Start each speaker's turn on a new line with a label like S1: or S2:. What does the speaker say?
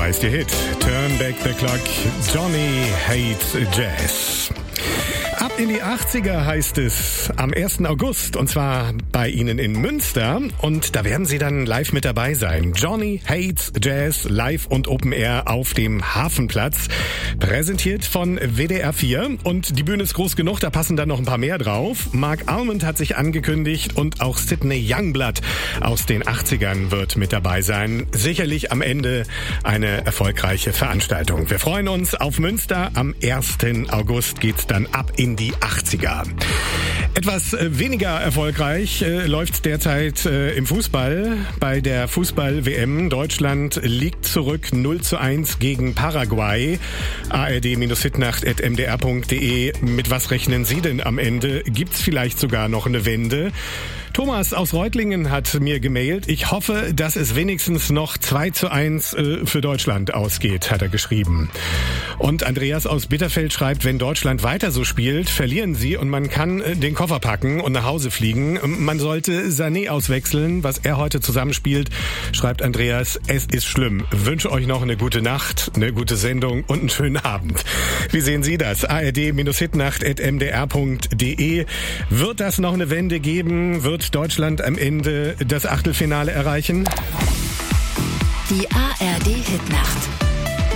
S1: heißt ihr Hit. Turn Back the Clock, Johnny Hates Jazz. Ab in die 80er heißt es am 1. August und zwar bei Ihnen in Münster und da werden Sie dann live mit dabei sein. Johnny Hates Jazz live und Open Air auf dem Hafenplatz, präsentiert von WDR 4 und die Bühne ist groß genug, da passen dann noch ein paar mehr drauf. Mark Almond hat sich angekündigt und auch Sidney Youngblood aus den 80ern wird mit dabei sein. Sicherlich am Ende eine erfolgreiche Veranstaltung. Wir freuen uns auf Münster. Am 1. August geht's dann ab in die 80er. Etwas weniger erfolgreich läuft derzeit im Fußball. Bei der Fußball-WM Deutschland liegt zurück 0:1 gegen Paraguay. ard-hitnacht@mdr.de. Mit was rechnen Sie denn am Ende? Gibt's vielleicht sogar noch eine Wende? Thomas aus Reutlingen hat mir gemailt. Ich hoffe, dass es wenigstens noch 2:1 für Deutschland ausgeht, hat er geschrieben. Und Andreas aus Bitterfeld schreibt, wenn Deutschland weiter so spielt, verlieren sie und man kann den Koffer packen und nach Hause fliegen. Man sollte Sané auswechseln, was er heute zusammenspielt, schreibt Andreas. Es ist schlimm. Wünsche euch noch eine gute Nacht, eine gute Sendung und einen schönen Abend. Wie sehen Sie das? ard-hitnacht@mdr.de. Wird das noch eine Wende geben? Wird Deutschland am Ende das Achtelfinale erreichen?
S2: Die ARD Hitnacht.